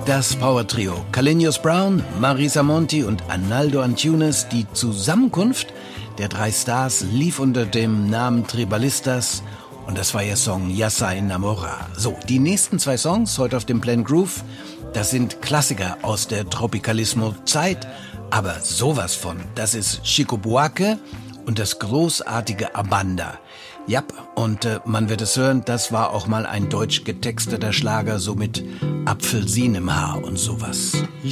Das Power-Trio Carlinhos Brown, Marisa Monti und Arnaldo Antunes. Die Zusammenkunft der drei Stars lief unter dem Namen Tribalistas und das war ihr Song Ya se enamora. So, die nächsten zwei Songs heute auf dem Plan Groove, das sind Klassiker aus der Tropicalismo-Zeit, aber sowas von. Das ist Chico Buarque und das großartige Abanda. Ja, und man wird es hören, das war auch mal ein deutsch getexteter Schlager, so mit Apfelsinen im Haar und sowas.